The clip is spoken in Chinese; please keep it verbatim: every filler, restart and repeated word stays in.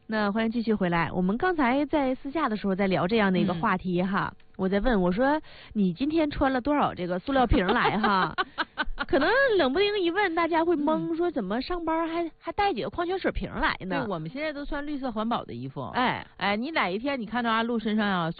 那欢迎继续回来。我们刚才在私下的时候在聊这样的一个话题哈，嗯、我在问我说你今天穿了多少这个塑料瓶来哈？可能冷不丁一问，大家会懵，说怎么上班还还带几个矿泉水瓶来呢？ 对，我们现在都穿绿色环保的衣服。 哎哎，你哪一天你看到阿露身上啊